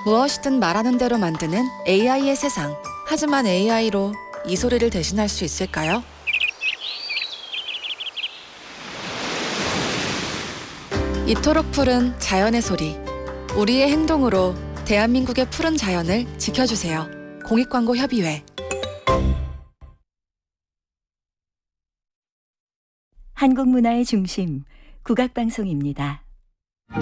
무엇이든 말하는 대로 만드는 AI의 세상. 하지만 AI로 이 소리를 대신할 수 있을까요? 이토록 푸른 자연의 소리. 우리의 행동으로 대한민국의 푸른 자연을 지켜주세요. 공익광고협의회. 한국 문화의 중심, 국악방송입니다.